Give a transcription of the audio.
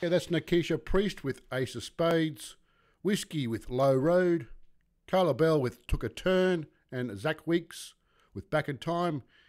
Yeah, that's Nikisha Priest with Ace of Spades, Whiskey with Low Road, Carla Bell with Took a Turn, and Zach Weeks with Back in Time.